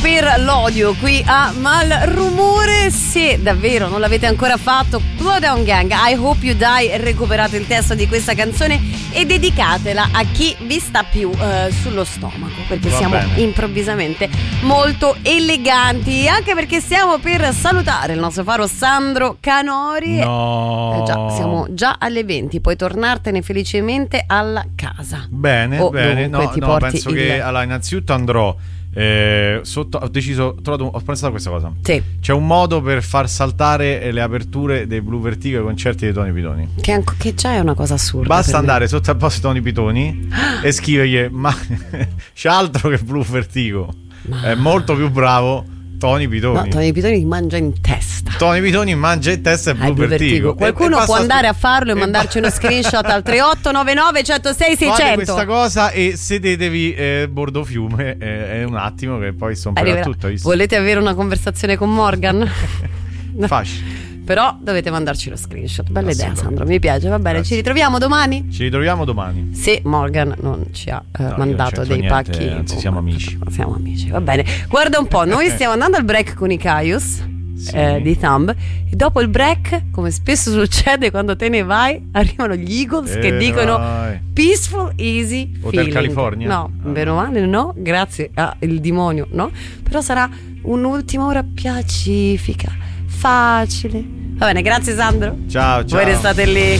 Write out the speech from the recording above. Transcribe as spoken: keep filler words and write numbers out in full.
per l'odio qui a Malrumore. Se davvero non l'avete ancora fatto, Blowdown Gang, I Hope You Die, recuperate il testo di questa canzone e dedicatela a chi vi sta più uh, sullo stomaco, perché Va siamo bene. improvvisamente molto eleganti, anche perché stiamo per salutare il nostro faro Sandro Canori. No. Eh già, siamo già alle venti, puoi tornartene felicemente alla casa. Bene, O bene. dovunque No, ti no, porti penso il- che allora, innanzitutto andrò. Eh, sotto, ho deciso, ho, trovato, ho pensato a questa cosa. Sì. C'è un modo per far saltare le aperture dei Blue Vertigo ai concerti dei Tony Pitoni. Che, anco- che già è una cosa assurda. Basta per me. andare sotto al posto di Tony Pitoni e scrivergli: ma c'è altro che Blue Vertigo, Ma- è molto più bravo Tony Pitoni. No, Tony Pitoni ti mangia in testa. Tony Pitoni mangia in testa e Blue Hai Blue Vertigo. Vertigo. Qualcuno E- e può basta- andare a farlo e e mandarci ba- uno screenshot al tre otto nove nove uno zero sei sei Fate zero questa zero. cosa e sedetevi eh, bordo fiume eh, è un attimo che poi stomperà Arriverà. tutto, hai visto? Volete avere una conversazione con Morgan? Facile. Però dovete mandarci lo screenshot. Bella idea, Assolutamente. Sandro, mi piace. Va bene, Grazie. ci ritroviamo domani? Ci ritroviamo domani. Se Morgan non ci ha eh, No, io mandato non c'entro dei niente, pacchi. anzi, boh, siamo ma- amici. Siamo amici, va bene. Guarda un po', noi stiamo andando al break con i Caius. Sì. Eh, di Thumb, e dopo il break, come spesso succede quando te ne vai, arrivano gli Eagles che Eh, dicono vai. Peaceful Easy Hotel Feeling. California? No, Ah. vero male, no, grazie al demonio, no, però sarà un'ultima ora pacifica, facile. Va bene, grazie Sandro. Ciao, ciao. Voi restate lì.